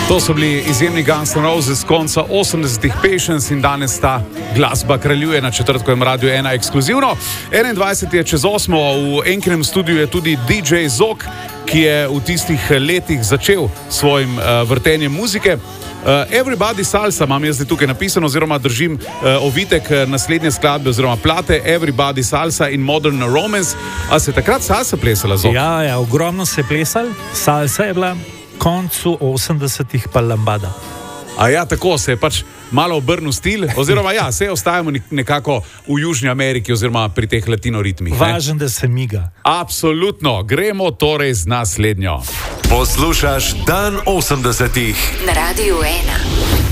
To so bili izjemni Guns N' Roses z konca 80-ih, Patience, in danes ta glasba kraljuje na Četrtkovem Radiu 1 ekskluzivno. 21 je čez 8, v enkinem studiu je tudi DJ Zok, ki je v tistih letih začel svojim vrtenjem muzike. Everybody Salsa imam jaz tukaj napisano, oziroma držim ovitek naslednje skladbe oziroma plate Everybody Salsa in Modern Romance. A se takrat salsa plesala, Zok? Ja, ogromno se je plesal, salsa je bila, koncu 80-ih pa lambada. A ja, tako se je pač malo obrnil stil, oziroma ja, se ostajamo nekako v Južni Ameriki oziroma pri teh latinoritmih. Važno, da se miga. Absolutno, gremo torej z naslednjo. Poslušaš Dan 80-ih na Radiu 1.